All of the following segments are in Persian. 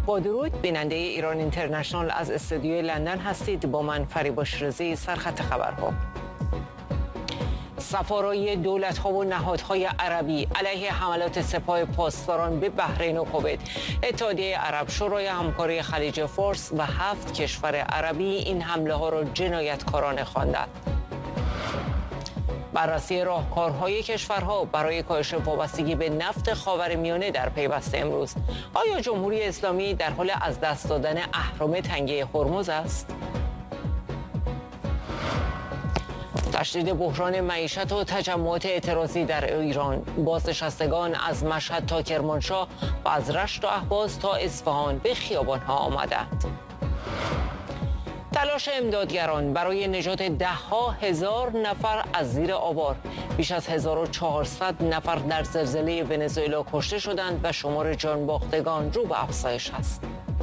با درود، بیننده ایران اینترنشنال از استودیوی لندن هستید. با من فریبا شیرازی. سرخط خبرها: سفارای دولت‌ها و نهادهای عربی علیه حملات سپاه پاسداران به بحرین و کویت. اتحادیه عرب، شورای همکاری خلیج فارس و 7 کشور عربی این حمله ها را جنایتکارانه خواندند. بررسی راهکارهای کشورها برای کاهش وابستگی به نفت خاورمیانه در پیوست امروز. آیا جمهوری اسلامی در حال از دست دادن اهرم تنگه هرمز است؟ تشدید بحران معیشت و تجمعات اعتراضی در ایران. بازنشستگان از مشهد تا کرمانشاه و از رشت و اهواز تا اصفهان به خیابان‌ها آمدند. تلاش امدادگران برای نجات ده‌ها هزار نفر از زیر آوار. بیش از 1400 نفر در زلزله ونزوئلا کشته شدند و شمار جان باختگان رو به افزایش است.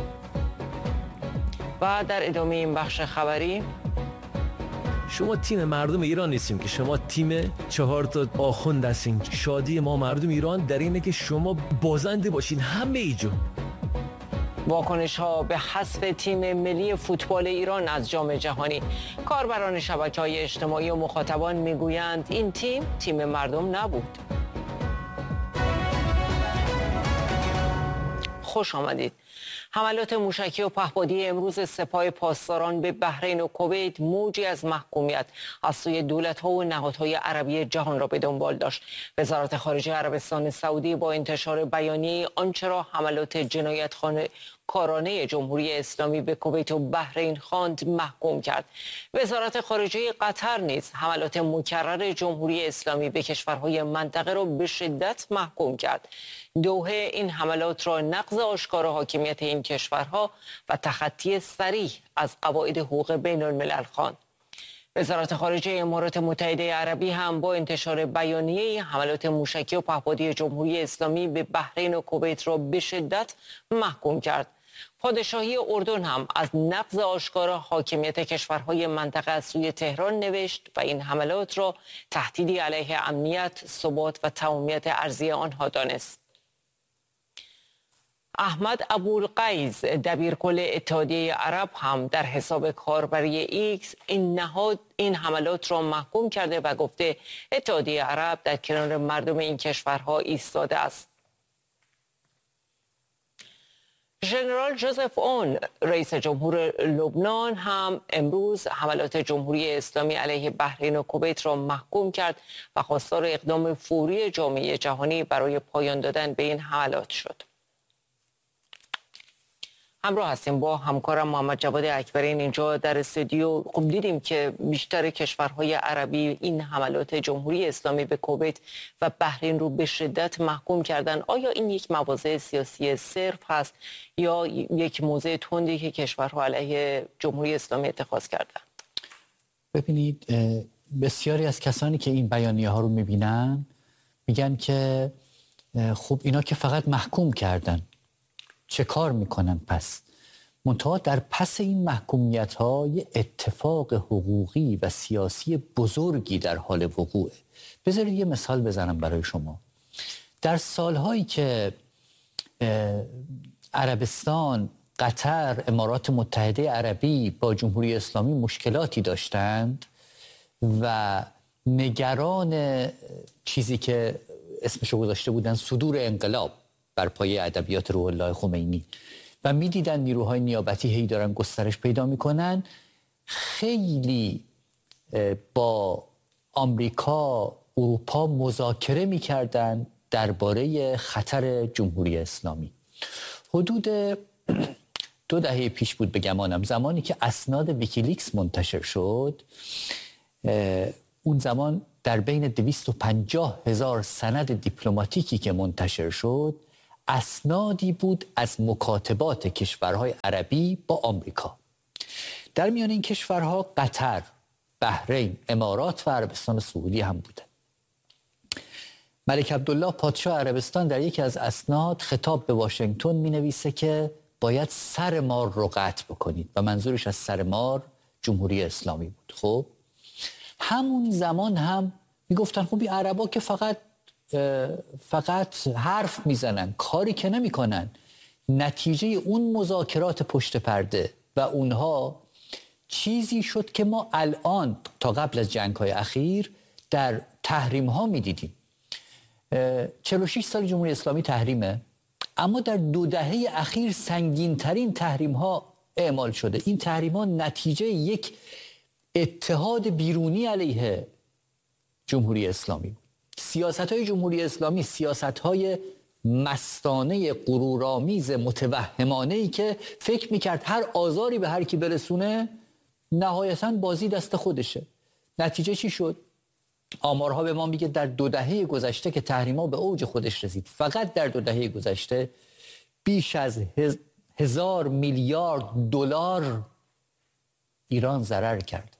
و در ادامه این بخش خبری: شما تیم مردم ایران نیستیم که شما تیم 4 تا آخوند هستین. شادی ما مردم ایران در اینه که شما بازنده باشین همه ایجا. واکنش ها به حذف تیم ملی فوتبال ایران از جام جهانی. کاربران شبکه‌های اجتماعی و مخاطبان میگویند این تیم مردم نبود. خوش آمدید. حملات موشکی و پهپادی امروز سپاه پاسداران به بحرین و کویت موجی از محکومیت از سوی دولت‌ها و نهادهای عربی جهان را به دنبال داشت. وزارت خارجه عربستان سعودی با انتشار بیانیه آنچه را حملات جنایتکارانه جمهوری اسلامی به کویت و بحرین خواند محکوم کرد. وزارت خارجه قطر نیز حملات مکرر جمهوری اسلامی به کشورهای منطقه را به شدت محکوم کرد. دوحه این حملات را نقض آشکار حاکمیت این کشورها و تخطی صریح از قواعد حقوق بین الملل خواند. وزارت خارجه امارات متحده عربی هم با انتشار بیانیه حملات موشکی و پهپادی جمهوری اسلامی به بحرین و کویت را به شدت محکوم کرد. پادشاهی اردن هم از نقض آشکار حاکمیت کشورهای منطقه از سوی تهران نوشت و این حملات را تهدیدی علیه امنیت، ثبات و تمامیت ارضی آنها دانست. احمد ابوالقیز، دبیرکل اتحادیه عرب، هم در حساب کاربری ایکس این حملات را محکوم کرده و گفته اتحادیه عرب در کنار مردم این کشورها ایستاده است. ژنرال جوزف اون، رئیس جمهور لبنان، هم امروز حملات جمهوری اسلامی علیه بحرین و کویت را محکوم کرد و خواستار اقدام فوری جامعه جهانی برای پایان دادن به این حملات شد. همراه هستیم با همکارم محمد جواد اکبرین اینجا در استودیو. خب دیدیم که بیشتر کشورهای عربی این حملات جمهوری اسلامی به کویت و بحرین رو به شدت محکوم کردن. آیا این یک مواضع سیاسی صرف هست یا یک موضع تندی که کشورها علیه جمهوری اسلامی اتخاذ کردن؟ ببینید، بسیاری از کسانی که این بیانیه ها رو میبینن میگن که خب اینا که فقط محکوم کردن، چه کار میکنن پس؟ منتها در پس این محکومیت ها یه اتفاق حقوقی و سیاسی بزرگی در حال وقوعه. بذارید یه مثال بزنم برای شما. در سالهایی که عربستان، قطر، امارات متحده عربی با جمهوری اسلامی مشکلاتی داشتند و نگران چیزی که اسمشو گذاشته بودن صدور انقلاب بر پایه ادبیات روح الله خمینی و میدیدن نیروهای نیابتی هی دارن گسترش پیدا میکنن، خیلی با آمریکا، اروپا مذاکره میکردن درباره خطر جمهوری اسلامی. حدود 2 دهه پیش بود به گمانم، زمانی که اسناد ویکیلیکس منتشر شد. اون زمان در بین 250,000 سند دیپلماتیکی که منتشر شد، اسنادی بود از مکاتبات کشورهای عربی با آمریکا. در میان این کشورها قطر، بحرین، امارات و عربستان سعودی هم بوده. ملک عبدالله پادشاه عربستان در یکی از اسناد خطاب به واشنگتن می نویسه که باید سر مار رو قطع بکنید و منظورش از سر مار جمهوری اسلامی بود. خب همون زمان هم می گفتن خب این عربا که فقط حرف میزنن، کاری که نمی کنن. نتیجه اون مذاکرات پشت پرده و اونها چیزی شد که ما الان تا قبل از جنگ‌های اخیر در تحریم‌ها می‌دیدیم. 46 سال جمهوری اسلامی تحریمه، اما در 2 دهه اخیر سنگین‌ترین تحریم‌ها اعمال شده. این تحریم‌ها نتیجه یک اتحاد بیرونی علیه جمهوری اسلامی. سیاست‌های جمهوری اسلامی سیاست‌های مستانه، غرورآمیز، متوهمانه‌ای که فکر می‌کرد هر آزاری به هر کی برسونه نهایتاً بازی دست خودشه. نتیجه چی شد؟ آمارها به ما میگه در 2 دهه گذشته که تحریم‌ها به اوج خودش رسید، فقط در 2 دهه گذشته بیش از 1000 میلیارد دلار ایران ضرر کرد.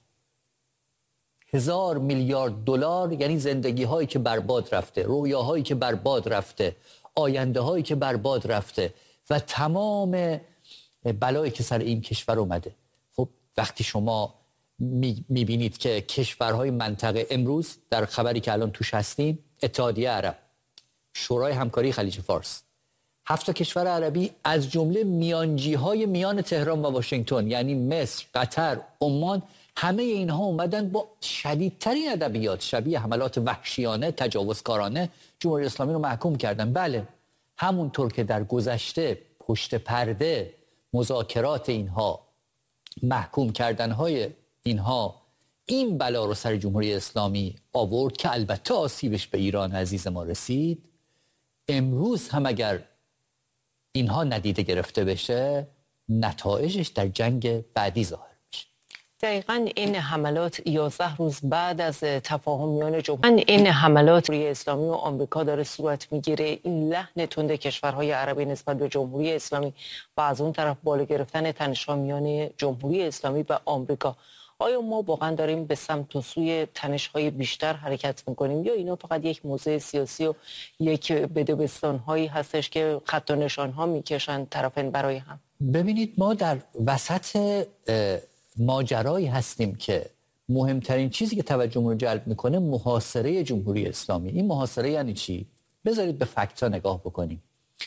1000 میلیارد دلار یعنی زندگی‌هایی که برباد رفته، رویاهایی که برباد رفته، آینده‌هایی که برباد رفته و تمام بلایی که سر این کشور اومده. خب وقتی شما می‌بینید که کشورهای منطقه امروز در خبری که الان توش هستیم، اتحادیه عرب، شورای همکاری خلیج فارس، 7 کشور عربی از جمله میانجی‌های میان تهران و واشنگتن یعنی مصر، قطر، عمان، همه اینها اومدن با شدیدترین ادبیات شبیه حملات وحشیانه، تجاوزکارانه جمهوری اسلامی رو محکوم کردن. بله، همونطور که در گذشته پشت پرده مذاکرات اینها، محکوم کردنهای اینها این بلا رو سر جمهوری اسلامی آورد که البته آسیبش به ایران عزیز ما رسید. امروز هم اگر اینها ندیده گرفته بشه، نتایجش در جنگ بعدی ظاهر میشه. دقیقاً این حملات 11 روز بعد از تفاهم میان جمهوری اسلامی و آمریکا داره صورت میگیره. این لحن تند کشورهای عربی نسبت به جمهوری اسلامی و از اون طرف بالا گرفتن تنش‌ها میان جمهوری اسلامی و آمریکا، آیا ما واقعا داریم به سمت و سوی تنش‌های بیشتر حرکت میکنیم یا اینا فقط یک موضوع سیاسی و یک بدبستان‌هایی هستش که خط و نشان‌ها میکشن طرفین برای هم؟ ببینید، ما در وسط ماجرایی هستیم که مهمترین چیزی که توجه رو جلب میکنه محاصره جمهوری اسلامی. این محاصره یعنی چی؟ بذارید به فکت‌ها نگاه بکنیم.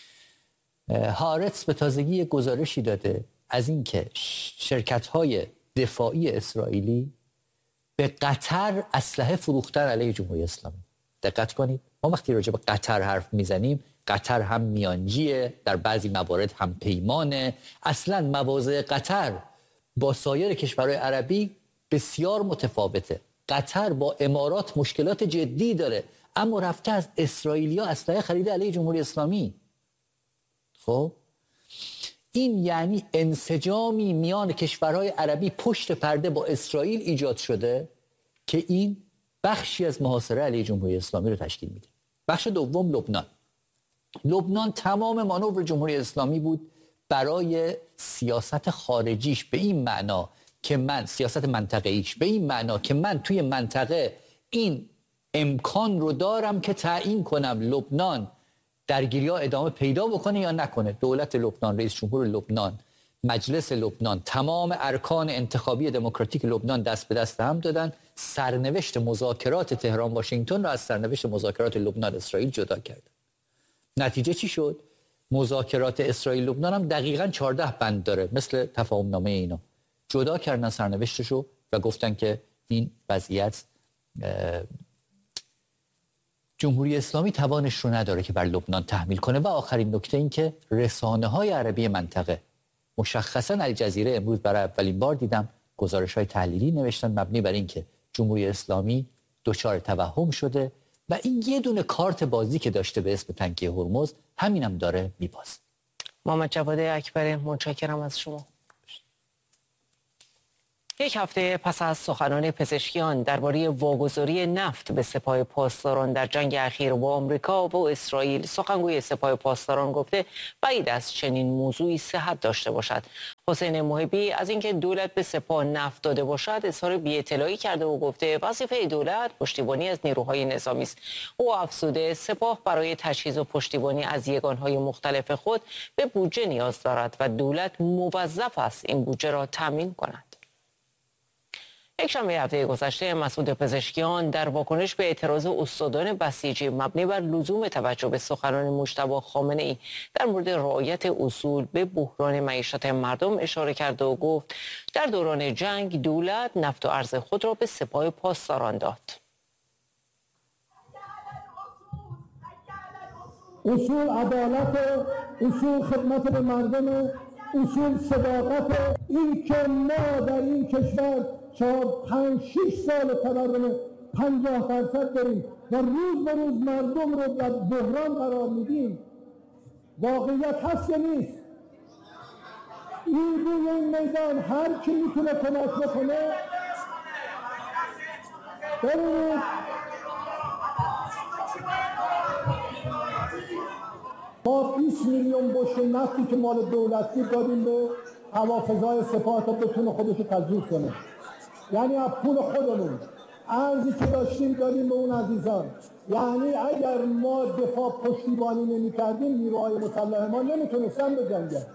هارتس به تازگی گزارشی داده از اینکه شرکت‌های دفاعی اسرائیلی به قطر اسلحه فروختن علیه جمهوری اسلامی. دقت کنید، ما وقتی راجع به قطر حرف میزنیم، قطر هم میانجیه، در بعضی موارد هم پیمانه. اصلا مواضع قطر با سایر کشورهای عربی بسیار متفاوته. قطر با امارات مشکلات جدی داره، اما رفته از اسرائیلیا اسلحه خریده علیه جمهوری اسلامی. خب این یعنی انسجامی میان کشورهای عربی پشت پرده با اسرائیل ایجاد شده که این بخشی از محاصره علیه جمهوری اسلامی رو تشکیل میده. بخش دوم لبنان تمام مانور جمهوری اسلامی بود برای سیاست خارجیش، به این معنا که سیاست منطقه‌ایش به این معنا که من توی منطقه این امکان رو دارم که تعیین کنم لبنان درگیری‌ها ادامه پیدا بکنه یا نکنه. دولت لبنان، رئیس جمهور لبنان، مجلس لبنان، تمام ارکان انتخابی دموکراتیک لبنان دست به دست هم دادن. سرنوشت مذاکرات تهران واشنگتن رو از سرنوشت مذاکرات لبنان اسرائیل جدا کردن. نتیجه چی شد؟ مذاکرات اسرائیل لبنان هم دقیقاً 14 بند داره، مثل تفاهم نامه اینا. جدا کردن سرنوشتشو و گفتن که این وضعیت جمهوری اسلامی توانش رو نداره که بر لبنان تحمیل کنه. و آخرین نکته این که رسانه‌های عربی منطقه، مشخصاً الجزیره، امروز برای اولین بار دیدم گزارش‌های تحلیلی نوشتن مبنی بر این که جمهوری اسلامی دچار توهم شده و این یه دونه کارت بازی که داشته به اسم تنگه هرمز، همینم داره میبازه. محمد جواد اکبری، متشکرم از شما. یک هفته پس از سخنان پزشکیان درباره واگذاری نفت به سپاه پاسداران در جنگ اخیر با آمریکا و اسرائیل، سخنگوی سپاه پاسداران گفته بعید است چنین موضوعی صحت داشته باشد. حسین محبی از اینکه دولت به سپاه نفت داده باشد اظهار بی‌اطلاعی کرده و گفته وظیفه دولت پشتیبانی از نیروهای نظامی است. او افزوده سپاه برای تجهیز و پشتیبانی از یگانهای مختلف خود به بودجه نیاز دارد و دولت موظف است این بودجه را تامین کند. یکشنبه هفته گذشته مسعود پزشکیان در واکنش به اعتراض استادان بسیجی مبنی بر لزوم توجه به سخنان مجتبی خامنه‌ای در مورد رعایت اصول به بحران معیشت مردم اشاره کرد و گفت در دوران جنگ دولت نفت و ارز خود را به سپاه پاسداران داد. اصول عدالت، اصول خدمت به مردم، اصول صداقت. این که ما در این کشور 4-5-6 سال تورم 50% داریم و روز به روز مردم رو در بحران قرار میدیم، واقعیت هست یا نیست؟ این روی این میدان هر کی میتونه کمک بکنه. ببینید ما 20 میلیون بشکه نفتی که مال دولتی دادیم به هوافضای سپاه تا بتونه خودشو تجهیز کنه، یعنی از پول خودمون ارزی که داشتیم دادیم به اون عزیزان. یعنی اگر ما دفاع پشتیبانی نمی‌کردیم نیروهای مسلح ما نمیتونستن بجنگن.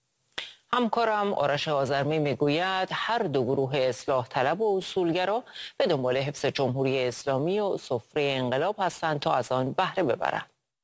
همکارم آرش آذرمی میگوید هر دو گروه اصلاح طلب و اصولگرا به دنبال حفظ جمهوری اسلامی و سفره انقلاب هستند تا از آن بهره ببرند.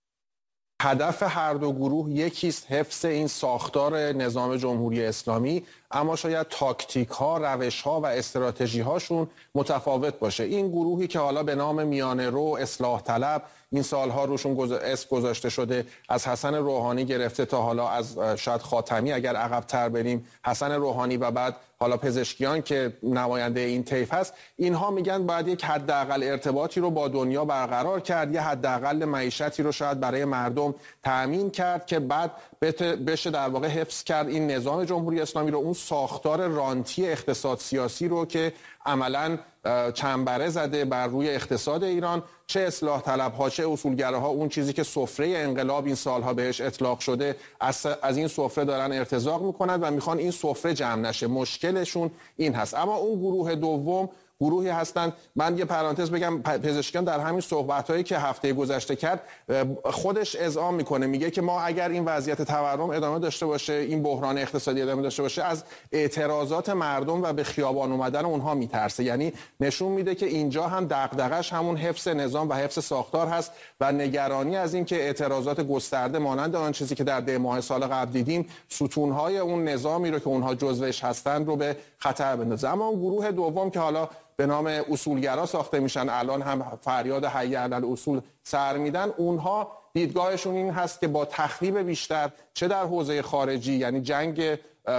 هدف هر دو گروه یکیست، حفظ این ساختار نظام جمهوری اسلامی، اما شاید تاکتیک ها، روش ها و استراتژی هاشون متفاوت باشه. این گروهی که حالا به نام میانه رو، اصلاح طلب، این سالها روشون اسم گذاشته شده، از حسن روحانی گرفته تا حالا از شاید خاتمی اگر عقب تر بریم، حسن روحانی و بعد حالا پزشکیان که نماینده این طیف هست، اینها میگن باید یک حداقل ارتباطی رو با دنیا برقرار کرد، یه حداقل معیشتی رو شاید برای مردم تأمین کرد که بعد بشه در واقع حفظ کرد این نظام جمهوری اسلامی رو، اون ساختار رانتی اقتصاد سیاسی رو که عملاً چنبره زده بر روی اقتصاد ایران. چه اصلاح طلب‌ها چه اصولگراها اون چیزی که سفره انقلاب این سالها بهش اطلاق شده از این سفره دارن ارتزاق میکنن و میخوان این سفره جمع نشه. مشکلشون این هست. اما اون گروه دوم گروهی هستند، من یه پرانتز بگم، پزشکیان در همین صحبت‌هایی که هفته گذشته کرد خودش اذعان میکنه، میگه که ما اگر این وضعیت تورم ادامه داشته باشه، این بحران اقتصادی ادامه داشته باشه، از اعتراضات مردم و به خیابان اومدن اونها میترسه. یعنی نشون میده که اینجا هم دغدغش همون حفظ نظام و حفظ ساختار هست و نگرانی از این که اعتراضات گسترده مانند آن چیزی که در ده ماه سال قبل دیدیم ستونهای اون نظامی رو که اونها جزوش هستن رو به خطر بندازه. اما اون گروه دوم که حالا به نام اصولگرا ساخته میشن، الان هم فریاد حی علی الاصول سر میدن، اونها دیدگاهشون این هست که با تخریب بیشتر چه در حوزه خارجی، یعنی جنگ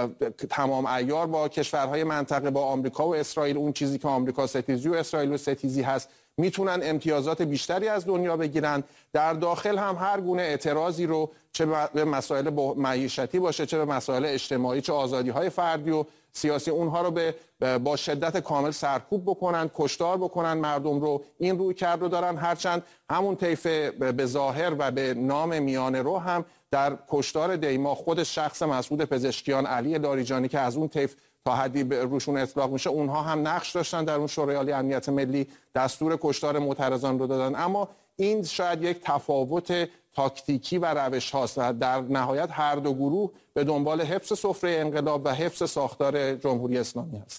تمام عیار با کشورهای منطقه، با آمریکا و اسرائیل، اون چیزی که آمریکا ستیزی و اسرائیل و ستیزی هست، میتونن امتیازات بیشتری از دنیا بگیرن. در داخل هم هر گونه اعتراضی رو چه به مسائل معیشتی باشه، چه به مسائل اجتماعی، چه آزادی‌های فردی و سیاسی، اونها رو با شدت کامل سرکوب بکنن، کشتار بکنن مردم رو. این روی کرد رو دارن، هرچند همون طیف به ظاهر و به نام میانه رو هم در کشتار دیما خود شخص مسعود پزشکیان، علی لاریجانی که از اون طیف تا حدی روشون اطلاق میشه، اونها هم نقش داشتن در اون شورای عالی امنیت ملی، دستور کشتار معترضان رو دادن. اما این شاید یک تفاوت تاکتیکی و روش هاست و در نهایت هر دو گروه به دنبال حفظ سفره انقلاب و حفظ ساختار جمهوری اسلامی هست.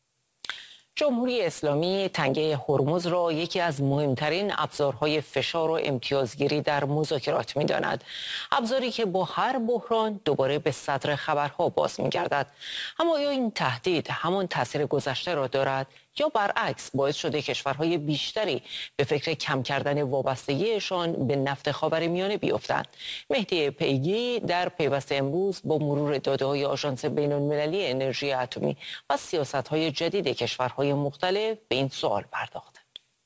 جمهوری اسلامی تنگه هرمز را یکی از مهمترین ابزارهای فشار و امتیازگیری در مذاکرات می‌داند. ابزاری که با هر بحران دوباره به صدر خبرها باز می‌گردد. اما آیا این تهدید همان تاثیر گذشته را دارد یا برعکس باعث شده کشورهای بیشتری به فکر کم کردن وابستگیشان به نفت خاورمیانه بیفتند؟ مهدی پیگی در پیوست امروز با مرور داده‌های آژانس بین‌المللی انرژی اتمی و سیاست‌های جدید کشورهای مختلف به این سوال پرداخت.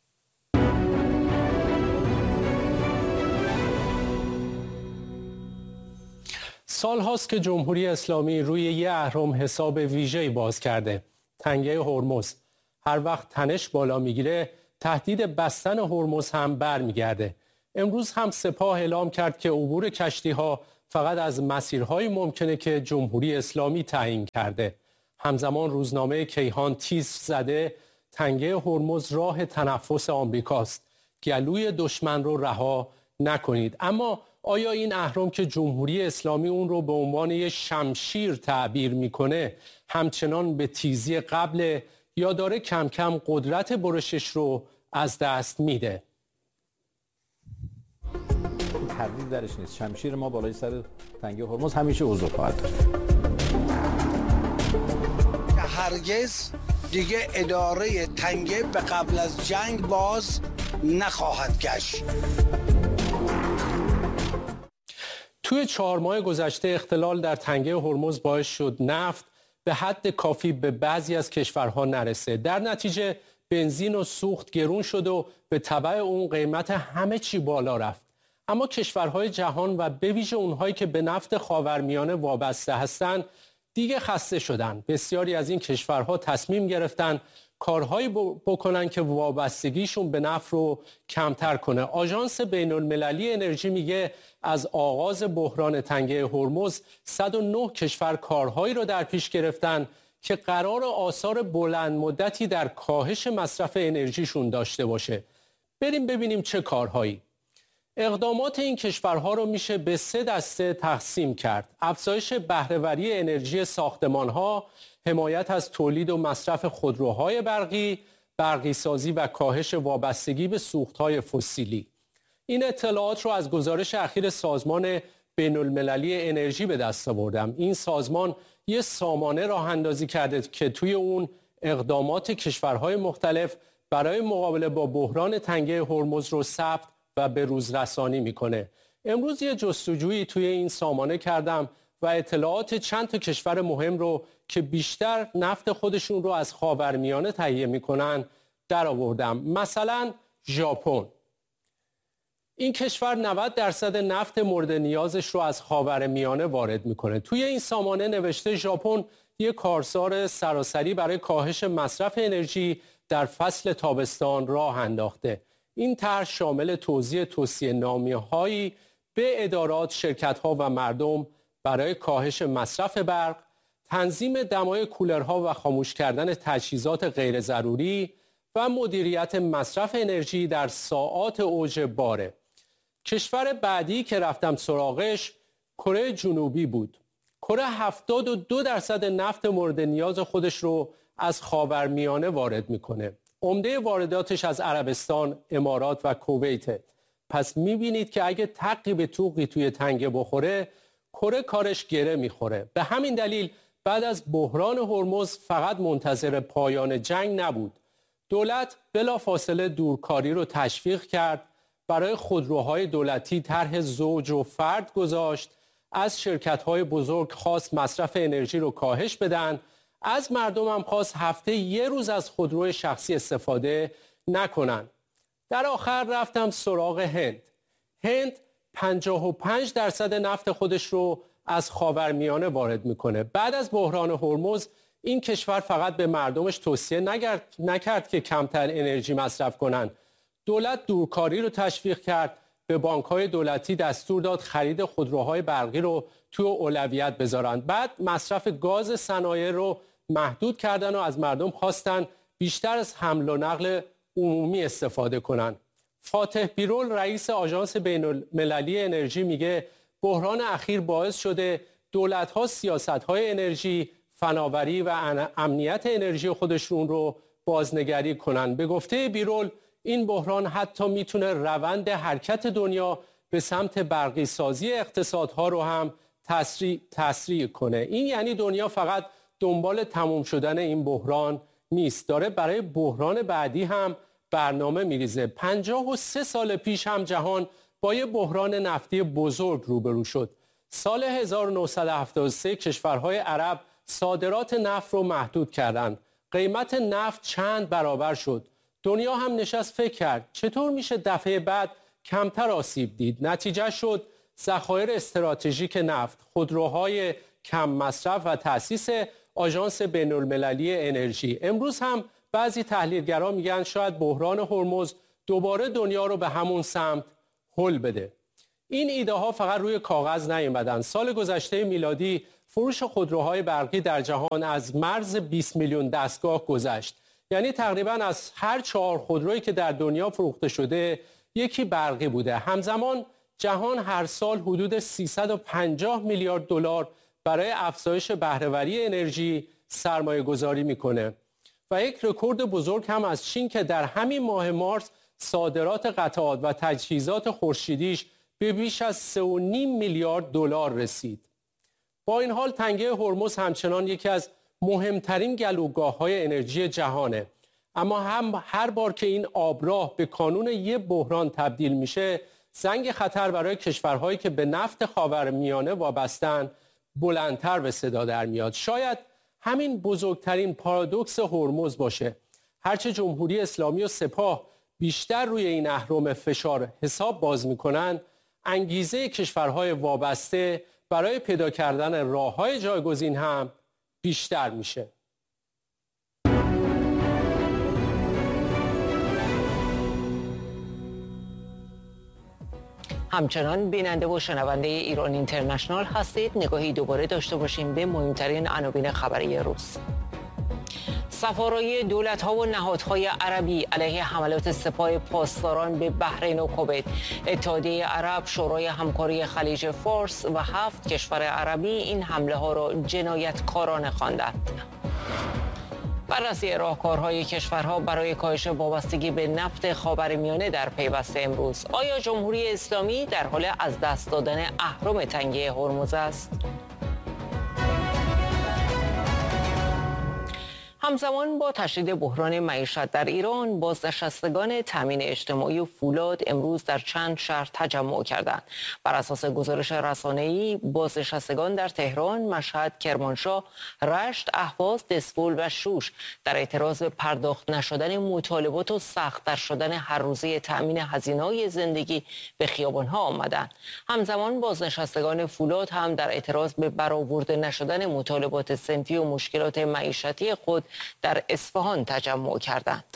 سال هاست که جمهوری اسلامی روی یه اهرم حساب ویژه‌ای باز کرده، تنگه هرمز. هر وقت تنش بالا میگیره تهدید بستن هرمز هم برمیگرده. امروز هم سپاه اعلام کرد که عبور کشتی‌ها فقط از مسیرهای ممکنه که جمهوری اسلامی تعیین کرده. همزمان روزنامه کیهان تیز زده تنگه هرمز راه تنفس آمریکاست، گلوی دشمن رو رها نکنید. اما آیا این اهرم که جمهوری اسلامی اون رو به عنوان یه شمشیر تعبیر میکنه همچنان به تیزی قبل یا داره کم کم قدرت برشش رو از دست میده؟ تردید درش نیست. شمشیر ما بالای سر تنگه هرمز همیشه حضور خواهد داشت. هرگز دیگه اداره تنگه به قبل از جنگ باز نخواهد گشت. توی 4 ماه گذشته اختلال در تنگه هرمز باعث شد نفت به حد کافی به بعضی از کشورها نرسه. در نتیجه بنزین و سوخت گرون شد و به تبع اون قیمت همه چی بالا رفت. اما کشورهای جهان و به ویژه اونهایی که به نفت خاورمیانه وابسته هستند دیگه خسته شدن. بسیاری از این کشورها تصمیم گرفتن کارهایی بکنن که وابستگیشون به نفت رو کمتر کنه. آژانس بین‌المللی انرژی میگه از آغاز بحران تنگه هرمز 109 کشور کارهایی رو در پیش گرفتن که قرار آثار بلند مدتی در کاهش مصرف انرژیشون داشته باشه. بریم ببینیم چه کارهایی. اقدامات این کشورها رو میشه به 3 دسته تقسیم کرد. افزایش بهره‌وری انرژی ساختمان‌ها، حمایت از تولید و مصرف خودروهای برقی سازی و کاهش وابستگی به سوخت‌های فسیلی. این اطلاعات رو از گزارش اخیر سازمان بین‌المللی انرژی به دست آوردم. این سازمان یه سامانه راه اندازی کرده که توی اون اقدامات کشورهای مختلف برای مقابله با بحران تنگه هرمز رو ثبت و به روز رسانی میکنه. امروز یه جستجویی توی این سامانه کردم و اطلاعات چند تا کشور مهم رو که بیشتر نفت خودشون رو از خاورمیانه تهیه میکنن در آوردم. مثلا ژاپن. این کشور 90% نفت مورد نیازش رو از خاورمیانه وارد میکنه. توی این سامانه نوشته ژاپن یک کارزار سراسری برای کاهش مصرف انرژی در فصل تابستان راه انداخته. این طرح شامل توصیه‌نامه‌هایی به ادارات، شرکت‌ها و مردم برای کاهش مصرف برق، تنظیم دمای کولرها و خاموش کردن تجهیزات غیر ضروری و مدیریت مصرف انرژی در ساعات اوج باره. کشور بعدی که رفتم سراغش کره جنوبی بود. کره 72% نفت مورد نیاز خودش رو از خاورمیانه وارد میکنه. عمده وارداتش از عربستان، امارات و کویت. پس میبینید که اگه تقی به توقی توی تنگه بخوره، کره کارش گره میخوره. به همین دلیل بعد از بحران هرمز فقط منتظر پایان جنگ نبود. دولت بلافاصله دورکاری رو تشویق کرد، برای خودروهای دولتی طرح زوج و فرد گذاشت، از شرکت‌های بزرگ خواست مصرف انرژی رو کاهش بدن، از مردم هم خواست هفته 1 روز از خودرو شخصی استفاده نکنن. در آخر رفتم سراغ هند. هند 55% نفت خودش رو از خاورمیانه وارد میکنه. بعد از بحران هرمز این کشور فقط به مردمش توصیه نکرد که کمتر انرژی مصرف کنن. دولت دورکاری رو تشویق کرد، به بانک‌های دولتی دستور داد خرید خودروهای برقی رو توی اولویت بذارن. بعد مصرف گاز صنایع رو محدود کردن و از مردم خواستن بیشتر از حمل و نقل عمومی استفاده کنن. فاتح بیرول رئیس آژانس بین‌المللی انرژی میگه بحران اخیر باعث شده دولت‌ها سیاست‌های انرژی، فناوری و امنیت انرژی خودشون رو بازنگری کنن. به گفته بیرول این بحران حتی میتونه روند حرکت دنیا به سمت برقی سازی اقتصادها رو هم تسریع کنه. این یعنی دنیا فقط دنبال تموم شدن این بحران نیست، داره برای بحران بعدی هم برنامه میریزه. 53 سال پیش هم جهان با یه بحران نفتی بزرگ روبرو شد. سال 1973 کشورهای عرب صادرات نفت رو محدود کردند. قیمت نفت چند برابر شد. دنیا هم نشست فکر کرد چطور میشه دفعه بعد کمتر آسیب دید. نتیجه شد ذخایر استراتژیک نفت، خودروهای کم مصرف و تأسیس آژانس بین‌المللی انرژی. امروز هم بعضی تحلیلگران میگن شاید بحران هرمز دوباره دنیا رو به همون سمت هل بده. این ایده ها فقط روی کاغذ نیومدن. سال گذشته میلادی فروش خودروهای برقی در جهان از مرز 20 میلیون دستگاه گذشت. یعنی تقریبا از هر 4 خودرویی که در دنیا فروخته شده یکی برقی بوده. همزمان جهان هر سال حدود 350 میلیارد دلار برای افزایش بهره‌وری انرژی سرمایه گذاری میکنه. و یک رکورد بزرگ هم از چین که در همین ماه مارس صادرات قطعات و تجهیزات خورشیدیش به بیش از 3.5 میلیارد دلار رسید. با این حال تنگه هرمز همچنان یکی از مهمترین گلوگاه‌های انرژی جهانه، اما هم هر بار که این آبراه به کانون یک بحران تبدیل میشه، زنگ خطر برای کشورهایی که به نفت خاورمیانه وابستن بلندتر به صدا در میاد. شاید همین بزرگترین پارادوکس هرمز باشه. هرچه جمهوری اسلامی و سپاه بیشتر روی این اهرم فشار حساب باز میکنن، انگیزه کشورهای وابسته برای پیدا کردن راههای جایگزین هم بیشتر میشه. همچنان بیننده و شنونده ایران اینترنشنال هستید. نگاهی دوباره داشته باشیم به مهمترین عناوین خبری روز. سفارای دولت‌ها و نهادهای عربی علیه حملات سپاه پاسداران به بحرین و کویت. اتحادیه عرب، شورای همکاری خلیج فارس و 7 کشور عربی این حمله ها را جنایتکارانه خواندند. بررسی راهکارهای کشورها برای کاهش وابستگی به نفت خاورمیانه در پیوست امروز. آیا جمهوری اسلامی در حال از دست دادن اهرم تنگه هرمز است؟ همزمان با تشدید بحران معیشت در ایران، بازنشستگان تامین اجتماعی و فولاد امروز در چند شهر تجمع کردند. بر اساس گزارش رسانه‌ای، بازنشستگان در تهران، مشهد، کرمانشاه، رشت، اهواز، دسفول و شوش در اعتراض به پرداخت نشدن مطالبات و سخت‌تر شدن هر روزه تامین هزینه‌های زندگی به خیابان‌ها آمدند. همزمان بازنشستگان فولاد هم در اعتراض به برآورده نشدن مطالبات صنفی و مشکلات معیشتی خود در اصفهان تجمع کردند.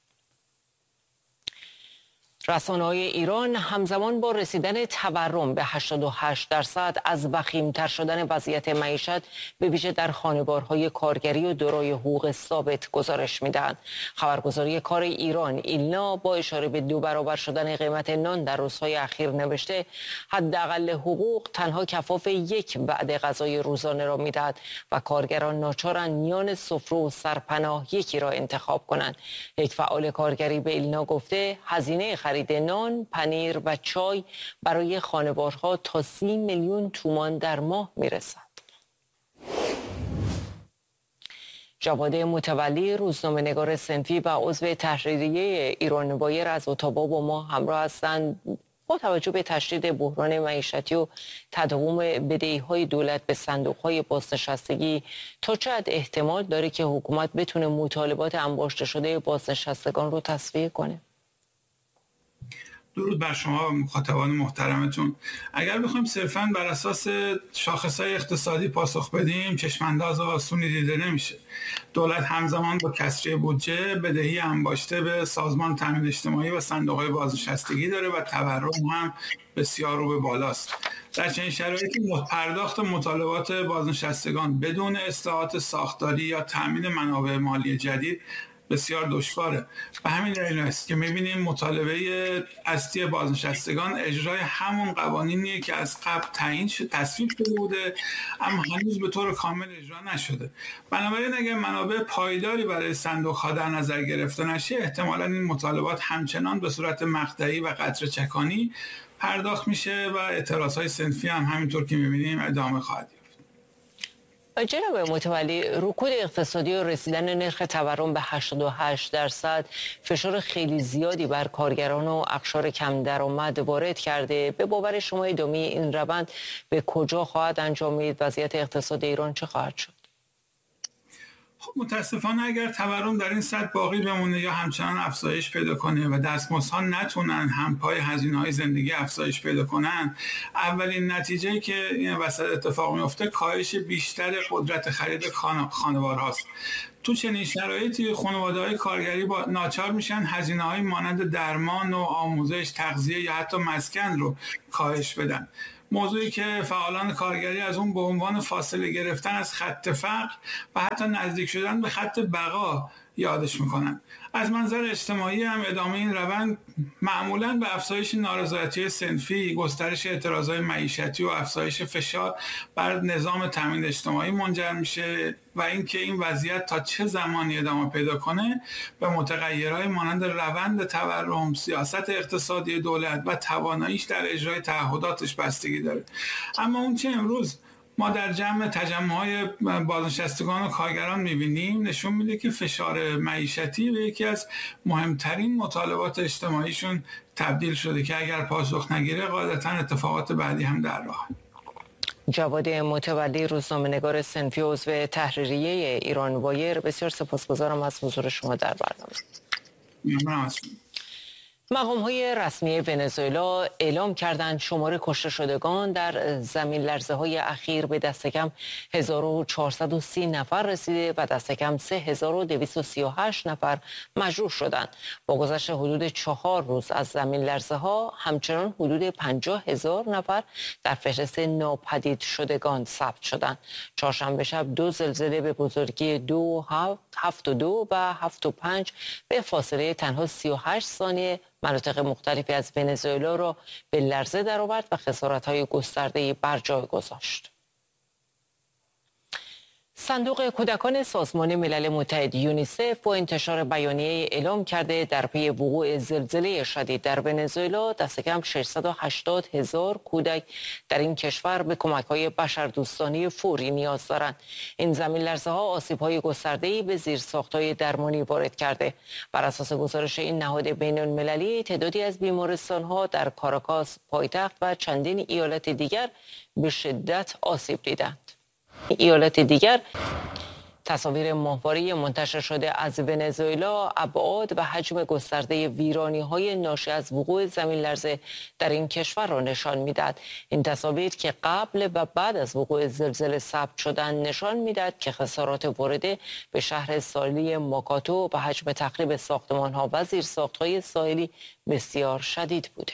رسانه‌های ایران همزمان با رسیدن تورم به 88% از وخیم‌تر شدن وضعیت معیشت به ویژه در خانوارهای کارگری و دارای حقوق ثابت گزارش می‌دهند. خبرگزاری کار ایران ایلنا با اشاره به 2 برابر شدن قیمت نان در روزهای اخیر نوشته حداقل حقوق تنها کفاف یک وعده غذای روزانه را می‌دهد و کارگران ناچارند میان سفره و سرپناه یکی را انتخاب کنند. یک فعال کارگری به ایلنا گفته هزینه خرید نان، پنیر و چای برای خانوارها تا 30 میلیون تومان در ماه میرسد. جواد متولی، روزنامه‌نگار صنفی و عضو تحریریه ایران وایر از اتاوا با ما همراه هستند. با توجه به تشدید بحران معیشتی و تداوم بدهی‌های دولت به صندوق‌های بازنشستگی، تا چه حد احتمال داره که حکومت بتونه مطالبات انباشته شده بازنشستگان رو تصفیه کنه؟ درود بر شما و مخاطبان محترمتون. اگر بخوایم صرفاً بر اساس شاخصهای اقتصادی پاسخ بدیم، چشم‌انداز آسونی دیده نمیشه. دولت همزمان با کسری بودجه بدهی انباشته به سازمان تامین اجتماعی و صندوق‌های بازنشستگی داره و تورم هم بسیار رو به بالاست. در چنین شرایطی پرداخت مطالبات بازنشستگان بدون اصلاحات ساختاری یا تامین منابع مالی جدید بسیار دشواره. به همین دلیل است که می‌بینیم مطالبه اصلی بازنشستگان اجرای همون قوانینیه که از قبل تصویب شده بوده اما هنوز به طور کامل اجرا نشده. بنابراین اگر منابع پایداری برای صندوق‌ها در نظر گرفته نشه، احتمالاً این مطالبات همچنان به صورت مقطعی و قطره چکانی پرداخت میشه و اعتراض‌های صنفی هم همینطور که می‌بینیم ادامه خواهد یافت. جناب متولی، رکود اقتصادی و رسیدن نرخ تورم به 88% فشار خیلی زیادی بر کارگران و اقشار کم درآمد وارد کرده. به باور شما ادامه این روند به کجا خواهد انجامید؟ وضعیت اقتصاد ایران چه خواهد شد؟ خب متاسفانه اگر تورم در این سطح باقی بمونه یا همچنان افزایش پیدا کنه و دستمزدها نتونن همپای هزینه‌های زندگی افزایش پیدا کنن، اولین نتیجه‌ای که این وسط اتفاق میفته کاهش بیشتر قدرت خرید خانوارهاست. تو چنین شرایطی خانواده‌های کارگری ناچار میشن هزینه‌های مانند درمان و آموزش، تغذیه یا حتی مسکن رو کاهش بدن. موضوعی که فعالان کارگری از اون به عنوان فاصله گرفتن از خط فقر و حتی نزدیک شدن به خط بقا یادش میکنن. از منظر اجتماعی هم ادامه این روند معمولاً به افزایش نارضایتی صنفی، گسترش اعتراضهای معیشتی و افزایش فشار بر نظام تامین اجتماعی منجر میشه و اینکه این وضعیت تا چه زمانی ادامه پیدا کنه به متغیرهای مانند روند تورم، سیاست اقتصادی دولت و تواناییش در اجرای تعهداتش بستگی داره. اما اون چه امروز ما در تجمع‌های بازنشستگان و کارگران می‌بینیم نشون میده که فشار معیشتی به یکی از مهمترین مطالبات اجتماعیشون تبدیل شده که اگر پاسخ نگیره قاعدتاً اتفاقات بعدی هم در راه. جواد متولی، روزنامه‌نگار صنفی عضو تحریریه ایران وایر، بسیار سپاسگزارم از حضور شما در برنامه. ممنونم از شما. مقام‌های رسمی ونزوئلا اعلام کردند شمار کشته شدگان در زمین لرزه‌های اخیر به دست کم 1430 نفر رسیده و دست کم 3238 نفر مجروح شدند. با گذشت حدود 4 روز از زمین لرزه‌ها همچنان حدود 50,000 نفر در فهرست ناپدید شدگان ثبت شدند. چهارشنبه شب 2 زلزله به بزرگی 7.2 و 7.5 به فاصله تنها 38 ثانیه مناطق مختلفی از ونزوئلا را به لرزه درآورد و خسارت‌های گسترده‌ای بر جای گذاشت. صندوق کودکان سازمان ملل متحد یونیسف با انتشار بیانیه اعلام کرده در پی وقوع زلزله شدید در ونزوئلا دست کم 680,000 کودک در این کشور به کمک‌های بشردوستانه فوری نیاز دارند. این زمین لرزه‌ها آسیب‌های گسترده‌ای به زیرساخت‌های درمانی وارد کرده. بر اساس گزارش این نهاد بین‌المللی تعدادی از بیمارستان‌ها در کاراکاس پایتخت و چندین ایالت دیگر به شدت آسیب دیدند. ایالت دیگر تصاویر ماهواره‌ای منتشر شده از ونزوئلا ابعاد و حجم گسترده ویرانی‌های ناشی از وقوع زمین لرزه در این کشور را نشان می‌دهد. این تصاویر که قبل و بعد از وقوع زلزله ثبت شدند نشان می‌دهد که خسارات وارده به شهر ساحلی ماکاتو و حجم تخریب ساختمان‌ها و زیرساخت‌های ساحلی بسیار شدید بوده.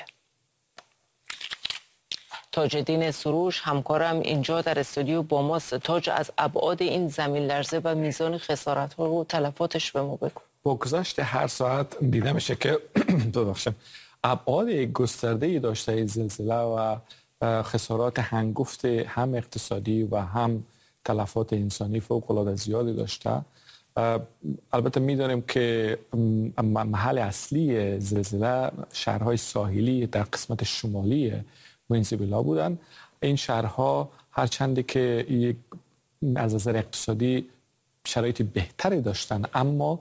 تاج‌الدین سروش همکارم اینجا در استودیو با ماست. تاج، از ابعاد این زمین لرزه و میزان خسارت‌ها و تلفاتش به ما بگو. با گذشت هر ساعت دیده میشه که ابعاد گسترده‌ای داشته زلزله و خسارات هنگفت هم اقتصادی و هم تلفات انسانی فوق‌العاده زیادی داشته. البته میدونیم که محل اصلی زلزله شهرهای ساحلی در قسمت شمالی ونزوئلا بودن. این شهرها هرچند که از نظر اقتصادی شرایط بهتری داشتن، اما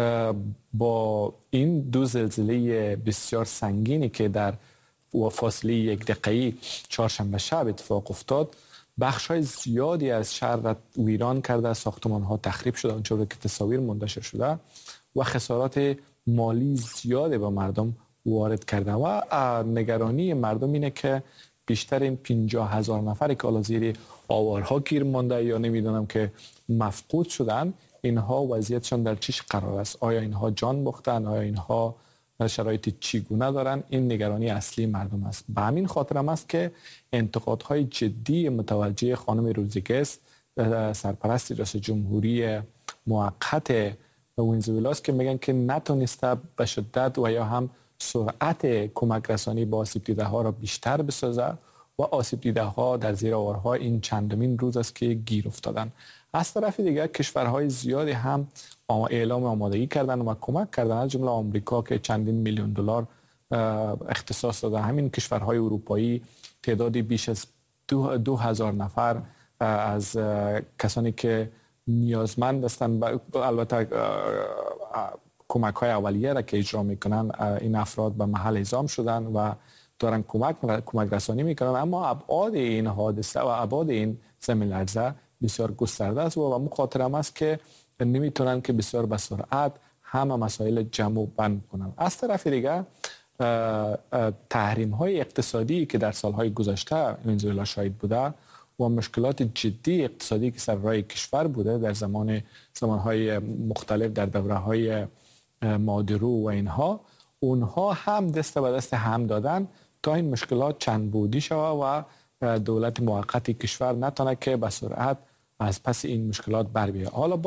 با این 2 زلزله بسیار سنگینی که در فاصله 1 دقیقه چهارشنبه شب اتفاق افتاد، بخش‌های زیادی از شهر را ویران کرده، ساختمان‌ها تخریب شده اونجوری که تصاویر منتشر شده و خسارات مالی زیادی به مردم وارد کرده و نگرانی مردم اینه که بیشتر این 50,000 نفری که حالا زیر آوارها گیر مانده یا نمیدونم که مفقود شدن، اینها وضعیتشان در چیش قرار است؟ آیا اینها جان باختن؟ آیا اینها شرایط چگونه دارن؟ این نگرانی اصلی مردم است. به همین خاطر هم است که انتقادهای جدی متوجه خانم رودریگز، سرپرست ریاست جمهوری موقت ونزوئلا است که میگن که نتونسته به شدت و یا هم سرعت کمک رسانی با آسیب دیده ها را بیشتر بسازه و آسیب دیده ها در زیر آوارها این چندمین روز است که گیر افتادن. از طرف دیگر کشورهای زیادی هم اعلام آمادگی کردن و کمک کردن، از جمله آمریکا که چندین میلیون دلار اختصاص داده. همین کشورهای اروپایی تعدادی بیش از 2000 نفر از کسانی که نیازمند هستند، البته کمک های اولیه را که اجرا میکنن، این افراد به محل اعزام شدن و دارن کمک رسانی میکنن. اما ابعاد این حادثه و ابعاد این زمین لرزه بسیار گسترده است و مخاطر هم است که نمیتونن که بسیار به سرعت همه مسائل جمع و بند کنن. از طرف دیگر تحریم های اقتصادی که در سالهای گذشته ونزوئلا شاهد بوده و مشکلات جدی اقتصادی که سر راه کشور بوده در زمانهای مختلف، در دوره‌های مادرو و اونها هم دست به دست هم دادن تا این مشکلات چند بعدی شود و دولت موقت کشور نتونه که به سرعت از پس این مشکلات بر بیاد. حالا